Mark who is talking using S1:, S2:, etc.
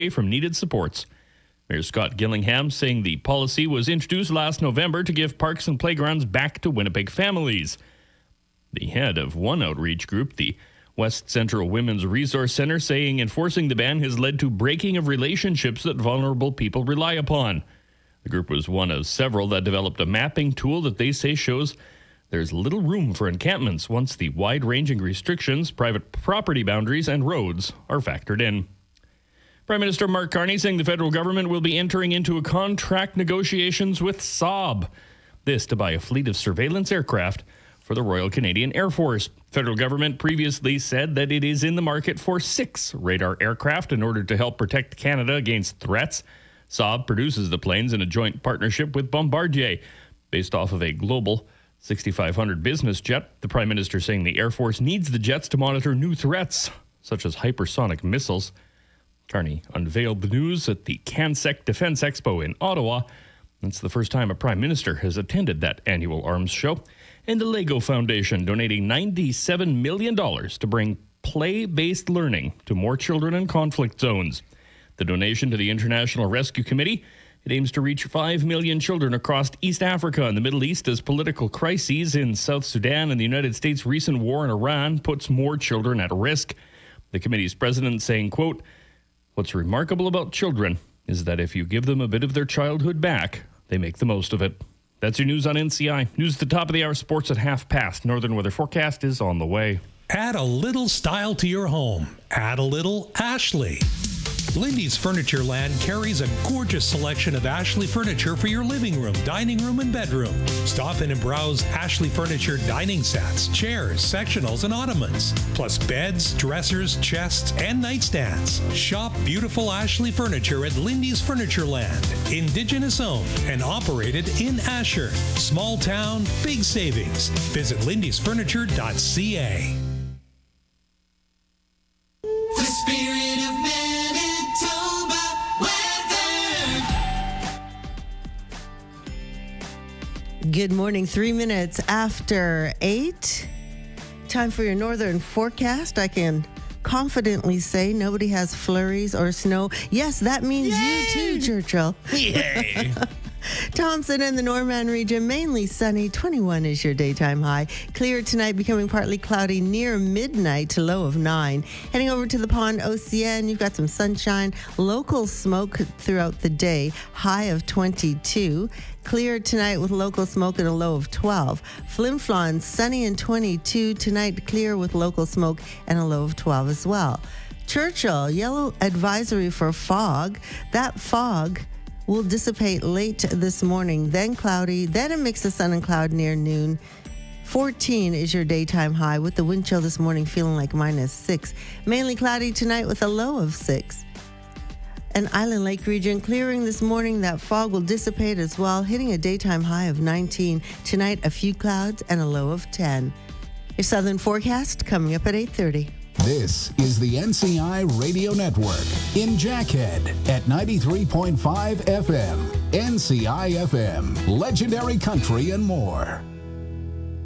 S1: from needed supports. Mayor Scott Gillingham saying the policy was introduced last November to give parks and playgrounds back to Winnipeg families. The head of one outreach group, the West Central Women's Resource Centre, saying enforcing the ban has led to breaking of relationships that vulnerable people rely upon. The group was one of several that developed a mapping tool that they say shows there's little room for encampments once the wide-ranging restrictions, private property boundaries, and roads are factored in. Prime Minister Mark Carney saying the federal government will be entering into a contract negotiations with Saab. This to buy a fleet of surveillance aircraft for the Royal Canadian Air Force. Federal government previously said that it is in the market for 6 radar aircraft in order to help protect Canada against threats. Saab produces the planes in a joint partnership with Bombardier, based off of a global 6500 business jet. The Prime Minister saying the Air Force needs the jets to monitor new threats, such as hypersonic missiles. Carney unveiled the news at the CanSec Defense Expo in Ottawa. It's the first time a Prime Minister has attended that annual arms show. And the Lego Foundation donating $97 million to bring play-based learning to more children in conflict zones. The donation to the International Rescue Committee, it aims to reach 5 million children across East Africa and the Middle East as political crises in South Sudan and the United States' recent war in Iran puts more children at risk. The committee's president saying, quote, "What's remarkable about children is that if you give them a bit of their childhood back, they make the most of it." That's your news on NCI. News at the top of the hour, sports at 5:30. Northern weather forecast is on the way.
S2: Add a little style to your home. Add a little Ashley. Lindy's Furniture Land carries a gorgeous selection of Ashley furniture for your living room, dining room, and bedroom. Stop in and browse Ashley Furniture dining sets, chairs, sectionals, and ottomans, plus beds, dressers, chests, and nightstands. Shop beautiful Ashley furniture at Lindy's Furniture Land. Indigenous owned and operated in Asher. Small town, big savings. Visit lindysfurniture.ca.
S3: The spirit of Manitoba weather.
S4: Good morning, 3 minutes after 8. Time for your northern forecast. I can confidently say nobody has flurries or snow. Yes, that means you too, Churchill.
S1: Yay!
S4: Thompson and the Norman region, mainly sunny. 21 is your daytime high. Clear tonight, becoming partly cloudy near midnight to low of 9. Heading over to the Pond Ocean, you've got some sunshine. Local smoke throughout the day, high of 22. Clear tonight with local smoke and a low of 12. Flin Flon, sunny and 22. Tonight, clear with local smoke and a low of 12 as well. Churchill, yellow advisory for fog. That fog will dissipate late this morning, then cloudy, then a mix of sun and cloud near noon. 14 is your daytime high, with the wind chill this morning feeling like -6. Mainly cloudy tonight with a low of 6. An Island Lake region clearing this morning. That fog will dissipate as well, hitting a daytime high of 19. Tonight, a few clouds and a low of 10. Your southern forecast coming up at 8:30.
S5: This is the NCI Radio Network in Jackhead at 93.5 FM. NCI FM, legendary country and more.